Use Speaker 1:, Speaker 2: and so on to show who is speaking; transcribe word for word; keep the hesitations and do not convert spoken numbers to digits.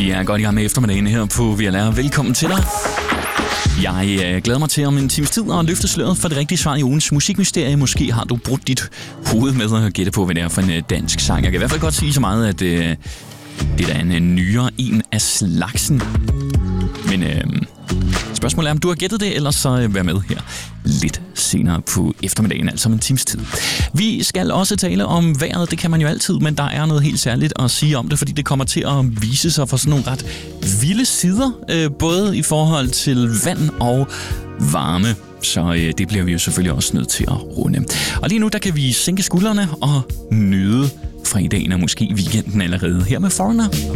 Speaker 1: Vi er godt i gang med eftermiddagen her på V L R. Velkommen til dig. Jeg øh, glæder mig til om en times tid at løfte sløret for det rigtige svar i ugens musikmysterie. Måske har du brudt dit hoved med at gætte på, hvad det er for en øh, dansk sang. Jeg kan i hvert fald godt sige så meget, at øh, det er en øh, nyere en af slagsen. Men øh, spørgsmålet er, om du har gættet det, eller så øh, vær med her lidt senere på eftermiddagen, altså om en times tid. Vi skal også tale om vejret, det kan man jo altid, men der er noget helt særligt at sige om det, fordi det kommer til at vise sig for sådan nogle ret vilde sider, øh, både i forhold til vand og varme. Så øh, det bliver vi jo selvfølgelig også nødt til at runde. Og lige nu, der kan vi sænke skuldrene og nyde fredagen og måske weekenden allerede her med Foreigner.